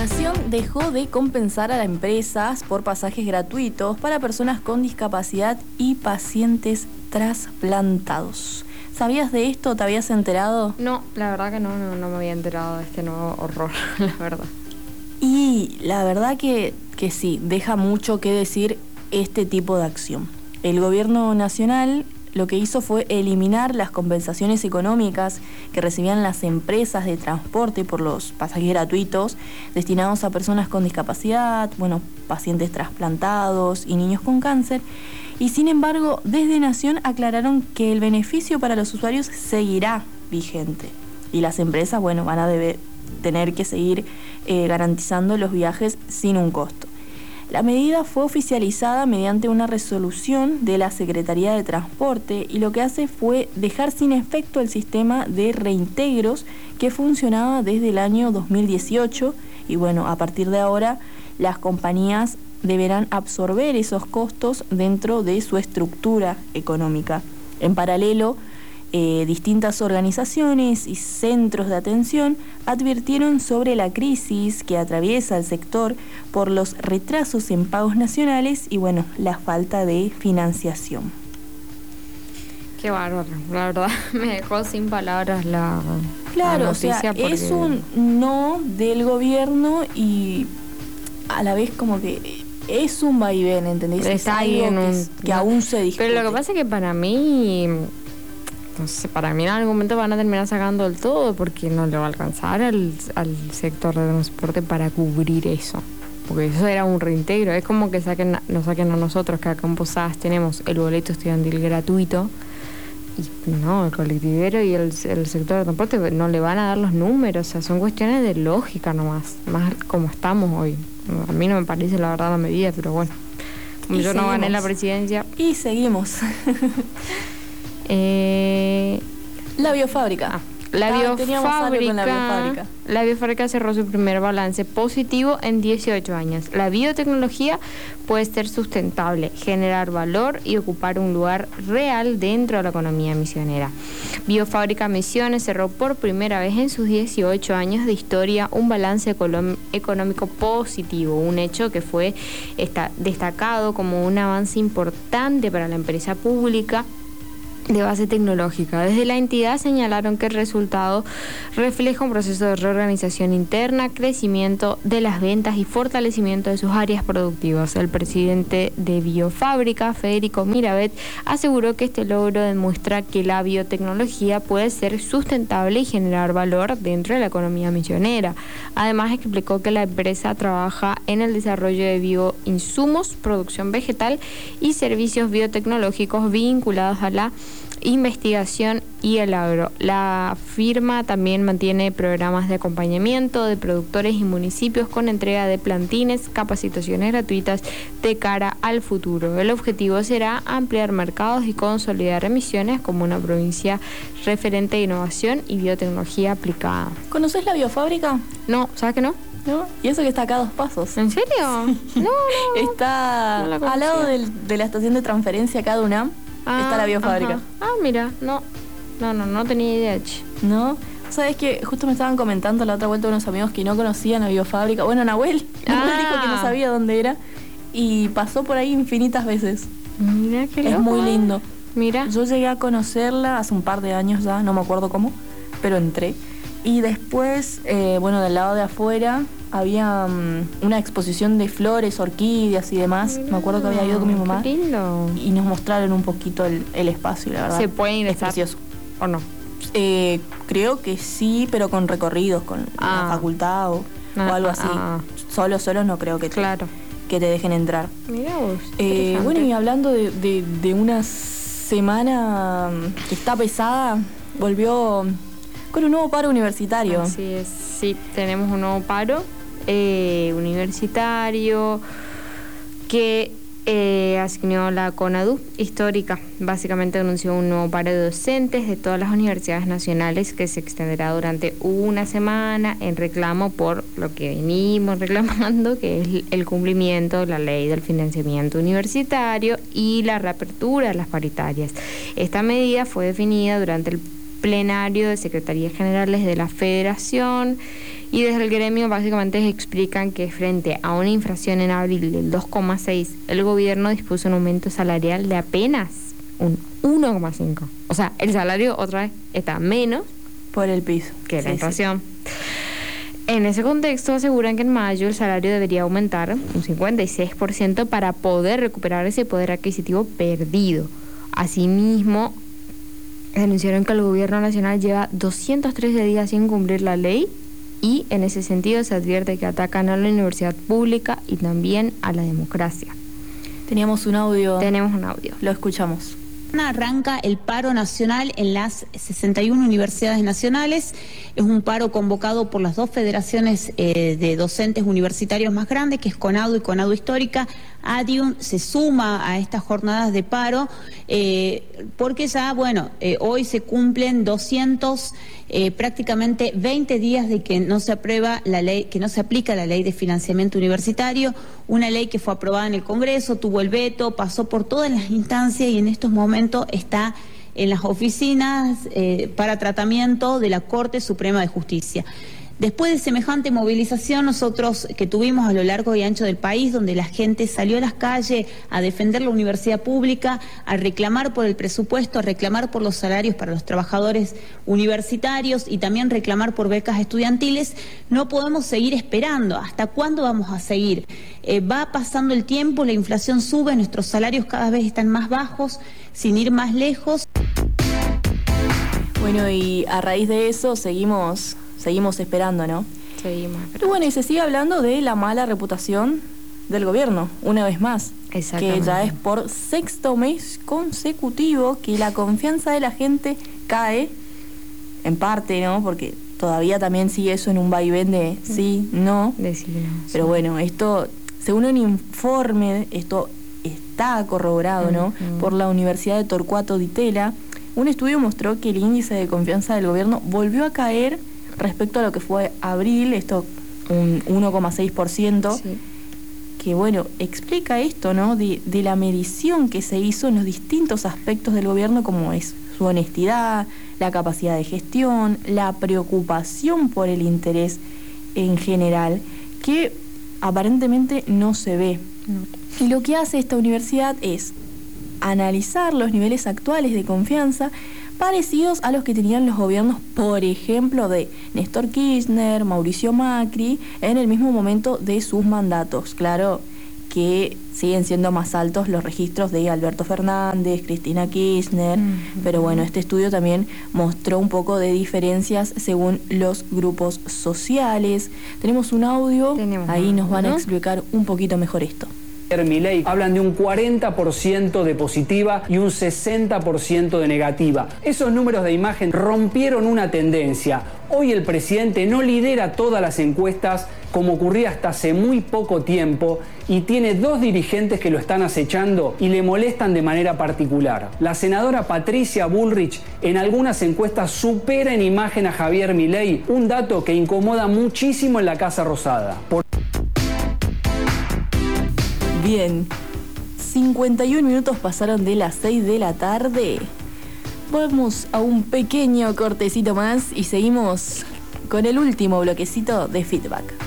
Nación dejó de compensar a las empresas por pasajes gratuitos para personas con discapacidad y pacientes trasplantados. ¿Sabías de esto? ¿Te habías enterado? No, la verdad que no me había enterado de este nuevo horror, la verdad. Y la verdad que sí, deja mucho que decir este tipo de acción. El gobierno nacional lo que hizo fue eliminar las compensaciones económicas que recibían las empresas de transporte por los pasajes gratuitos destinados a personas con discapacidad, pacientes trasplantados y niños con cáncer. Y sin embargo, desde Nación aclararon que el beneficio para los usuarios seguirá vigente. Y las empresas, van a tener que seguir garantizando los viajes sin un costo. La medida fue oficializada mediante una resolución de la Secretaría de Transporte y lo que hace fue dejar sin efecto el sistema de reintegros que funcionaba desde el año 2018 y a partir de ahora las compañías deberán absorber esos costos dentro de su estructura económica. En paralelo, distintas organizaciones y centros de atención advirtieron sobre la crisis que atraviesa el sector por los retrasos en pagos nacionales y la falta de financiación. Qué bárbaro, la verdad me dejó sin palabras la noticia. Porque es un no del gobierno y a la vez como que es un vaivén, ¿entendés? Está ahí que aún se discute. Pero lo que pasa es que para mí en algún momento van a terminar sacando el todo porque no le va a alcanzar al sector de transporte para cubrir eso. Porque eso era un reintegro. Es como que nos saquen a nosotros, que acá en Posadas tenemos el boleto estudiantil gratuito. Y no, el colectivero y el sector de transporte no le van a dar los números. O sea, son cuestiones de lógica nomás. Más como estamos hoy. A mí no me parece la verdad la medida, pero bueno. Como yo no gané la presidencia. Y seguimos. La biofábrica. La biofábrica cerró su primer balance positivo en 18 años. La biotecnología puede ser sustentable, generar valor y ocupar un lugar real dentro de la economía misionera. Biofábrica Misiones cerró por primera vez en sus 18 años de historia un balance económico positivo, un hecho que fue destacado como un avance importante para la empresa pública de base tecnológica. Desde la entidad señalaron que el resultado refleja un proceso de reorganización interna, crecimiento de las ventas y fortalecimiento de sus áreas productivas. El presidente de Biofábrica, Federico Mirabet, aseguró que este logro demuestra que la biotecnología puede ser sustentable y generar valor dentro de la economía misionera. Además, explicó que la empresa trabaja en el desarrollo de bioinsumos, producción vegetal y servicios biotecnológicos vinculados a la investigación y el agro. La firma también mantiene programas de acompañamiento de productores y municipios con entrega de plantines, capacitaciones gratuitas de cara al futuro. El objetivo será ampliar mercados y consolidar Misiones como una provincia referente de innovación y biotecnología aplicada. ¿Conoces la biofábrica? No, ¿sabes que no? ¿No? Y eso que está acá a 2 pasos. ¿En serio? No. Está al lado de la estación de transferencia acá de UNAM. Está la biofábrica. Ajá. Mira, no tenía idea. ¿No? ¿Sabes que justo me estaban comentando la otra vuelta unos amigos que no conocían la biofábrica? Nahuel dijo que no sabía dónde era y pasó por ahí infinitas veces. Mira qué loco. Es muy lindo. Mira. Yo llegué a conocerla hace un par de años ya, no me acuerdo cómo, pero entré. Y después, del lado de afuera había una exposición de flores, orquídeas y demás. Me acuerdo que había ido con mi mamá. Qué lindo. Y nos mostraron un poquito el espacio, la verdad. ¿Se puede ingresar? Es precioso. ¿O no? Creo que sí, pero con recorridos, con la facultad o algo así. Solos no creo que te dejen entrar. Mirá vos. Y hablando de una semana que está pesada, volvió con un nuevo paro universitario. Así es, sí, tenemos un nuevo paro universitario que asignó la CONADU histórica. Básicamente anunció un nuevo paro de docentes de todas las universidades nacionales que se extenderá durante una semana en reclamo por lo que venimos reclamando, que es el cumplimiento de la ley del financiamiento universitario y la reapertura de las paritarias. Esta medida fue definida durante el plenario de Secretarías Generales de la Federación Y desde el gremio básicamente explican que frente a una inflación en abril del 2,6, el gobierno dispuso un aumento salarial de apenas un 1,5. O sea, el salario otra vez está menos por el piso que la inflación. En ese contexto aseguran que en mayo el salario debería aumentar un 56% para poder recuperar ese poder adquisitivo perdido. Asimismo, denunciaron que el gobierno nacional lleva 213 días sin cumplir la ley y en ese sentido se advierte que atacan a la universidad pública y también a la democracia. Tenemos un audio. Lo escuchamos. Arranca el paro nacional en las 61 universidades nacionales. Es un paro convocado por las dos federaciones de docentes universitarios más grandes, que es CONADU y CONADU Histórica. ADIUM se suma a estas jornadas de paro porque ya, hoy se cumplen prácticamente 20 días de que no se aprueba la ley, que no se aplica la ley de financiamiento universitario, una ley que fue aprobada en el Congreso, tuvo el veto, pasó por todas las instancias y en estos momentos está en las oficinas para tratamiento de la Corte Suprema de Justicia. Después de semejante movilización, nosotros que tuvimos a lo largo y ancho del país, donde la gente salió a las calles a defender la universidad pública, a reclamar por el presupuesto, a reclamar por los salarios para los trabajadores universitarios y también reclamar por becas estudiantiles, no podemos seguir esperando. ¿Hasta cuándo vamos a seguir? Va pasando el tiempo, la inflación sube, nuestros salarios cada vez están más bajos, sin ir más lejos. Bueno, y a raíz de eso seguimos esperando, ¿no? Seguimos esperando. Y bueno, y se sigue hablando de la mala reputación del gobierno, una vez más. Que ya es por sexto mes consecutivo que la confianza de la gente cae, en parte, ¿no? Porque todavía también sigue eso en un vaivén de sí, no. Pero bueno, esto, según un informe, esto está corroborado, ¿no? Por la Universidad de Torcuato Di Tella. Un estudio mostró que el índice de confianza del gobierno volvió a caer respecto a lo que fue abril, esto un 1,6%, que bueno, explica esto, ¿no? De la medición que se hizo en los distintos aspectos del gobierno, como es su honestidad, la capacidad de gestión, la preocupación por el interés en general, que aparentemente no se ve. Y lo que hace esta universidad es analizar los niveles actuales de confianza parecidos a los que tenían los gobiernos, por ejemplo, de Néstor Kirchner, Mauricio Macri, en el mismo momento de sus mandatos. Claro que siguen siendo más altos los registros de Alberto Fernández, Cristina Kirchner, pero bueno, este estudio también mostró un poco de diferencias según los grupos sociales. Tenemos un audio, ahí nos van a explicar un poquito mejor esto. Milei hablan de un 40% de positiva y un 60% de negativa. Esos números de imagen rompieron una tendencia. Hoy el presidente no lidera todas las encuestas como ocurría hasta hace muy poco tiempo y tiene dos dirigentes que lo están acechando y le molestan de manera particular. La senadora Patricia Bullrich en algunas encuestas supera en imagen a Javier Milei, un dato que incomoda muchísimo en la Casa Rosada. Bien, 51 minutos pasaron de las 6 de la tarde. Vamos a un pequeño cortecito más y seguimos con el último bloquecito de feedback.